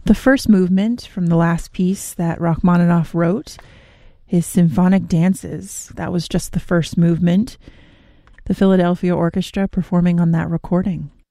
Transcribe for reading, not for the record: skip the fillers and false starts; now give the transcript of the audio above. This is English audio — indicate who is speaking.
Speaker 1: The first movement from the last piece that Rachmaninoff wrote, his Symphonic Dances, that was just the first movement. The Philadelphia Orchestra performing on that recording.